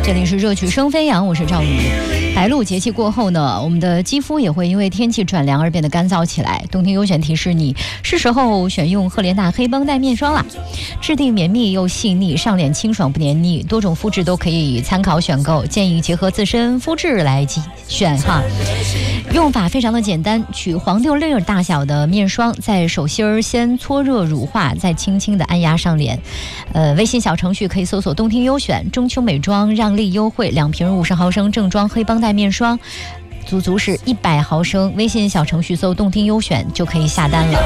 这里是热曲声飞扬，我是赵宇。白露节气过后呢，我们的肌肤也会因为天气转凉而变得干燥起来。冬天优选提示你，是时候选用赫莲娜黑绷带面霜了，质地绵密又细腻，上脸清爽不黏腻，多种肤质都可以参考选购，建议结合自身肤质来选哈。用法非常的简单，取黄豆粒大小的面霜，在手心儿先搓热乳化，再轻轻的按压上脸。微信小程序可以搜索冬天优选中秋美妆让利优惠，2瓶50毫升正装黑绷带面霜，足是100毫升。微信小程序搜冬天优选就可以下单了。